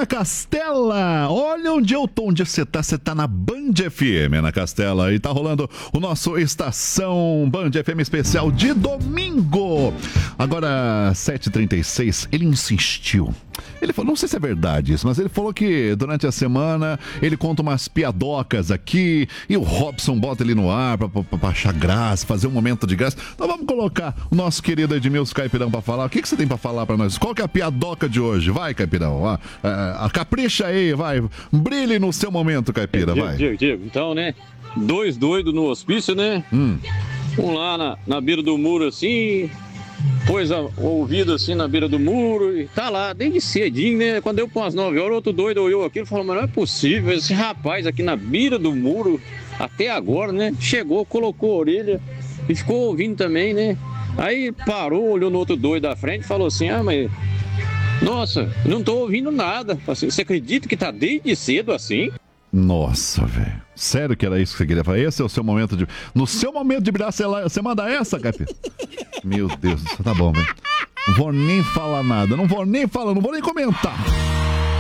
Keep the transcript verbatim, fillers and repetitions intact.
Castela, olha onde eu tô, onde você tá, você tá na Band F M, Ana Castela, e tá rolando o nosso Estação Band F M especial de domingo. Agora, sete e trinta e seis, ele insistiu. Ele falou, não sei se é verdade isso, mas ele falou que durante a semana ele conta umas piadocas aqui e o Robson bota ele no ar pra, pra, pra achar graça, fazer um momento de graça. Então vamos colocar o nosso querido Edmilson Caipirão pra falar. O que, que você tem pra falar pra nós? Qual que é a piadoca de hoje? Vai, Caipirão. Ah, ah, capricha aí, vai. Brilhe no seu momento, Caipira, Diego, vai. Diego, Diego. Então, né? Dois doidos no hospício, né? Hum. Um lá na, na beira do muro, assim... Pôs a- o ouvido assim na beira do muro e tá lá, desde cedinho, né? Quando eu pôs umas nove horas, outro doido olhou aquilo e falou, mas não é possível, esse rapaz aqui na beira do muro, até agora, né? Chegou, colocou a orelha e ficou ouvindo também, né? Aí parou, olhou no outro doido da frente e falou assim, ah, mas... Nossa, não tô ouvindo nada. Assim, você acredita que tá desde cedo assim? Nossa, velho. Sério que era isso que você queria falar? Esse é o seu momento de... No seu momento de brilhar, você, lá- você manda essa, Caipira? Meu Deus, tá bom, velho. Não vou nem falar nada, não vou nem falar, não vou nem comentar.